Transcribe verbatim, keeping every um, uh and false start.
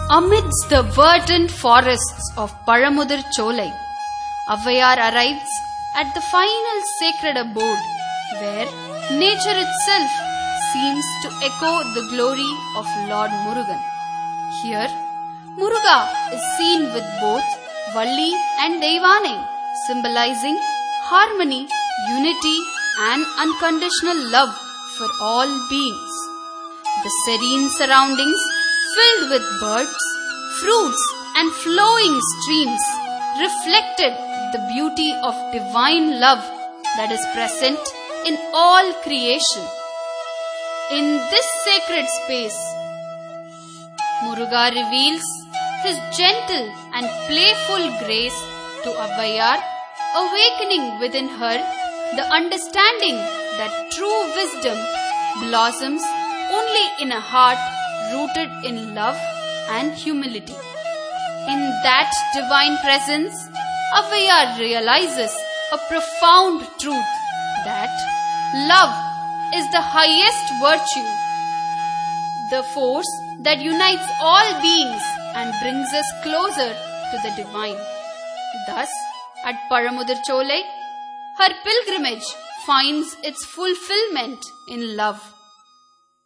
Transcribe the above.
Amidst the verdant forests of Paramudir Cholai, Avvaiyar arrives at the final sacred abode where nature itself seems to echo the glory of Lord Murugan. Here, Muruga is seen with both Valli and Deivanai, symbolizing harmony, unity and unconditional love for all beings. The serene surroundings filled with birds, fruits and flowing streams reflected the beauty of divine love that is present in all creation. In this sacred space, Muruga reveals his gentle and playful grace to Avvaiyar, awakening within her the understanding that true wisdom blossoms only in a heart rooted in love and humility. In that divine presence, Avvaiyar realizes a profound truth that love is the highest virtue, the force that unites all beings and brings us closer to the divine. Thus, at Paramudir Cholai, her pilgrimage finds its fulfillment in love.